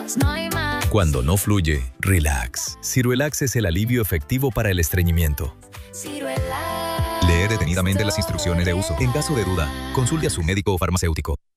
no hay más. Cuando no fluye, relax. Ciruelax es el alivio efectivo para el estreñimiento. Ciruelax. Lee detenidamente las instrucciones de uso. En caso de duda, consulte a su médico o farmacéutico.